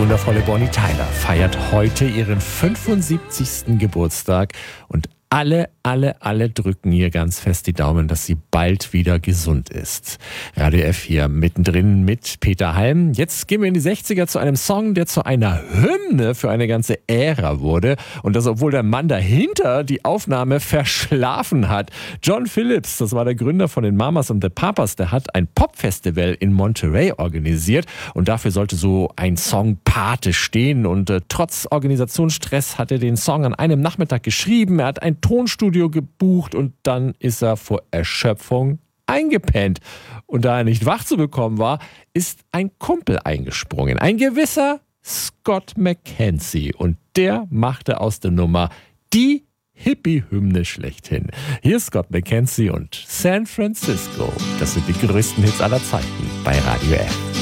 wundervolle Bonnie Tyler feiert heute ihren 75. Geburtstag und alle drücken ihr ganz fest die Daumen, dass sie bald wieder gesund ist. Radio F hier mittendrin mit Peter Halm. Jetzt gehen wir in die 60er zu einem Song, der zu einer Hymne für eine ganze Ära wurde. Und das, obwohl der Mann dahinter die Aufnahme verschlafen hat. John Phillips, das war der Gründer von den Mamas und the Papas, der hat ein Popfestival in Monterey organisiert. Und dafür sollte so ein Song Pate stehen. Und trotz Organisationsstress hat er den Song an einem Nachmittag geschrieben. Er hat ein Tonstudio gebucht und dann ist er vor Erschöpfung eingepennt. Und da er nicht wach zu bekommen war, ist ein Kumpel eingesprungen. Ein gewisser Scott McKenzie. Und der machte aus der Nummer die Hippie-Hymne schlechthin. Hier ist Scott McKenzie und San Francisco. Das sind die größten Hits aller Zeiten bei Radio F.